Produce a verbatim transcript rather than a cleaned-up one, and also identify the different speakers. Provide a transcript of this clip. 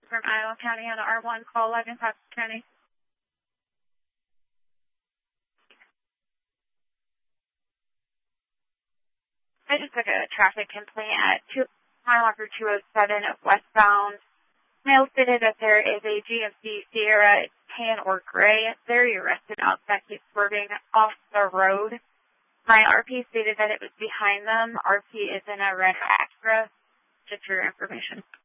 Speaker 1: from Iowa County on the R one, call eleven, Cox County. I just took a traffic complaint at two, mile marker two oh seven of westbound. Mail stated that there is a G M C Sierra tan or gray. Very arrested outside. He's swerving off the road. My R P stated that it was behind them. R P is in a red Acura. Just for your information.